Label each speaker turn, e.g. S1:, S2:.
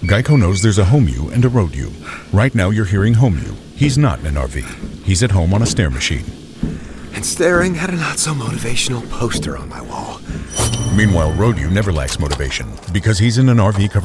S1: Geico knows there's a home you and a road you. Right now you're hearing home you. He's not in an RV. He's at home on a stair machine.
S2: And staring at a not-so-motivational poster on my wall.
S1: Meanwhile, road you never lacks motivation because he's in an RV covered